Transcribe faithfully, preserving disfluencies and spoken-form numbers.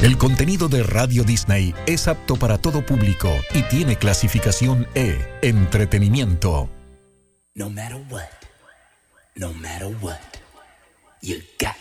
El contenido de Radio Disney es apto para todo público y tiene clasificación E, entretenimiento. No matter what, no matter what, you got